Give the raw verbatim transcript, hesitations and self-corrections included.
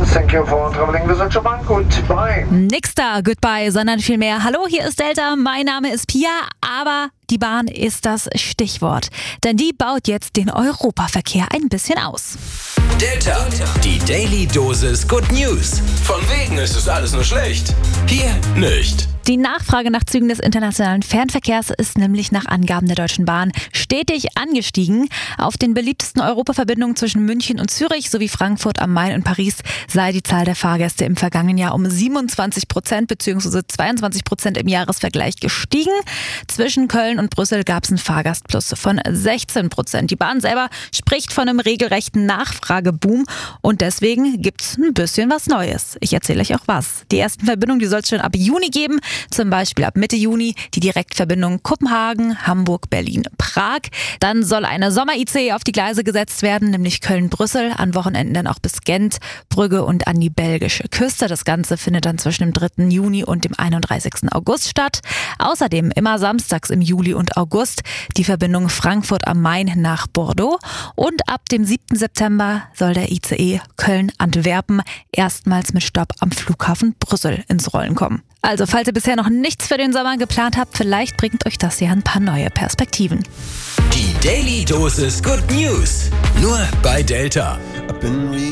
Thank you for traveling with Deutsche Bahn. Goodbye. Nix da, goodbye, sondern vielmehr hallo, hier ist Delta, mein Name ist Pia, aber die Bahn ist das Stichwort. Denn die baut jetzt den Europaverkehr ein bisschen aus. Delta, die Daily Dosis Good News. Von wegen ist es alles nur schlecht. Hier nicht. Die Nachfrage nach Zügen des internationalen Fernverkehrs ist nämlich nach Angaben der Deutschen Bahn stetig angestiegen. Auf den beliebtesten Europaverbindungen zwischen München und Zürich sowie Frankfurt am Main und Paris sei die Zahl der Fahrgäste im vergangenen Jahr um siebenundzwanzig Prozent bzw. zweiundzwanzig Prozent im Jahresvergleich gestiegen. Zwischen Köln und Brüssel gab es einen Fahrgastplus von sechzehn Prozent. Die Bahn selber spricht von einem regelrechten Nachfrageboom und deswegen gibt es ein bisschen was Neues. Ich erzähle euch auch was. Die ersten Verbindungen, die soll es schon ab Juni geben. Zum Beispiel ab Mitte Juni die Direktverbindung Kopenhagen, Hamburg, Berlin, Prag. Dann soll eine Sommer-I C E auf die Gleise gesetzt werden, nämlich Köln-Brüssel, an Wochenenden dann auch bis Gent, Brügge und an die belgische Küste. Das Ganze findet dann zwischen dem dritten Juni und dem einunddreißigsten August statt. Außerdem immer samstags im Juli und August die Verbindung Frankfurt am Main nach Bordeaux. Und ab dem siebten September soll der I C E Köln-Antwerpen erstmals mit Stopp am Flughafen Brüssel ins Rollen kommen. Also, falls ihr bisher noch nichts für den Sommer geplant habt, vielleicht bringt euch das ja ein paar neue Perspektiven. Die Daily Dosis Good News. Nur bei Delta.